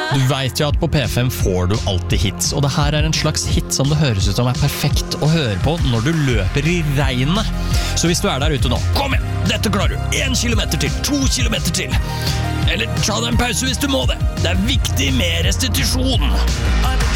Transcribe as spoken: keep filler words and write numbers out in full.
Du vet jo at på P fem får du alltid hits, og det her er en slags hit som det høres ut som er perfekt å høre på når du løper i regnet. Så hvis du er der ute nå, kom igjen, dette klarer du. En kilometer til, to kilometer til. Eller ta deg en pause hvis du må det. Det er viktig med restitusjon.